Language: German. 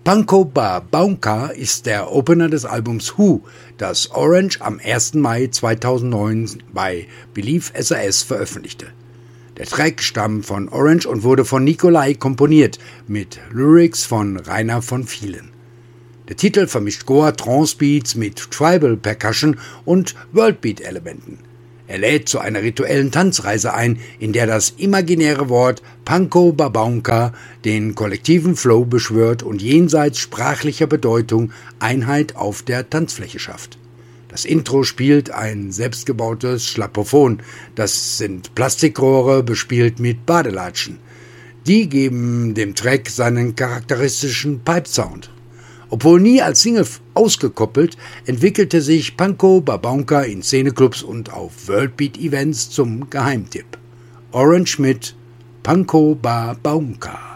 Panko Ba Baunka ist der Opener des Albums Who, das Orange am 1. Mai 2009 bei Believe SAS veröffentlichte. Der Track stammt von Orange und wurde von Nikolai komponiert, mit Lyrics von Rainer von Vielen. Der Titel vermischt Goa-Trance-Beats mit Tribal Percussion und Worldbeat-Elementen. Er lädt zu einer rituellen Tanzreise ein, in der das imaginäre Wort Panko Ba Baunka den kollektiven Flow beschwört und jenseits sprachlicher Bedeutung Einheit auf der Tanzfläche schafft. Das Intro spielt ein selbstgebautes Schlapophon. Das sind Plastikrohre bespielt mit Badelatschen. Die geben dem Track seinen charakteristischen Pipe-Sound. Obwohl nie als Single ausgekoppelt, entwickelte sich Panko Ba Baunka in Szeneclubs und auf Worldbeat-Events zum Geheimtipp. Orange mit Panko Ba Baunka.